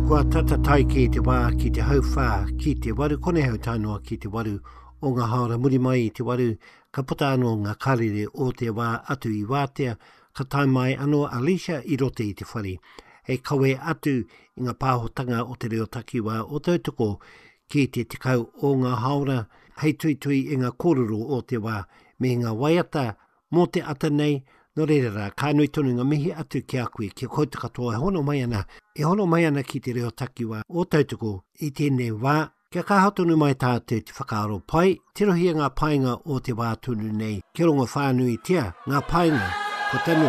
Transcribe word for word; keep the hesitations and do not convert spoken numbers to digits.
Kua tata tai ki te wā, ki te hauwhā, ki te waru konehau tānoa, ki te waru o ngā haora muri mai i te waru ka puta anō ngā karere o te wā atu i wātea, ka tai mai anō Alicia i rote i te whare. Hei kawe atu i ngā pāhotanga o te reo takiwā o tautoko ki te tekau o ngā haora, hei tui tui i ngā kōrero o te wā, me ngā waiata mō te ata nei, no reira rā, ka nui tonu ngā mihi atu ki a koe, ki a koutu katoa, e hono mai ana, e hono mai ana ki te reo takiwā o tautoko i tēnei wā, kia ka hatunu mai tātou te whakaaro pai, te rohia ngā painga o te wā tunu nei, ki rongo whānui tia, ngā painga, ko tanu